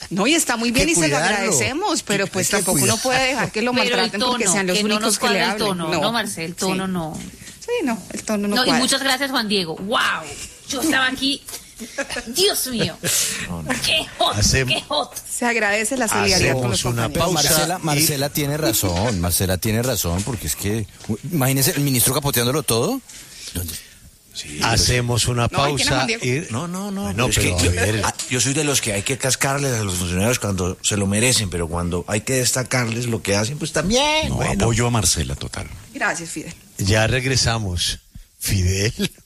No, y está muy bien y se lo cuidarlo. agradecemos, pero pues Hay que tampoco uno puede dejar que lo Pero el maltraten tono, porque sean los que no únicos nos que le cuadra el hablen. tono, no, Marcel, el tono Sí. no. Sí, no, el tono no No, y cuadra. muchas gracias, Juan Diego. ¡Wow! Yo estaba aquí. Dios mío. ¡Qué hot! ¡Qué hot! Se agradece la solidaridad con los Hacemos una compañeros. pausa. Marcela tiene razón, porque es que, imagínese el ministro capoteándolo todo. Hacemos una No, ahí tiene pausa. Juan Diego. No. Bueno, es pero que a ver. yo soy de los que hay que cascarles a los funcionarios cuando se lo merecen, pero cuando hay que destacarles lo que hacen, pues también. No, apoyo a Marcela, total. Gracias, Fidel. Ya regresamos. Fidel.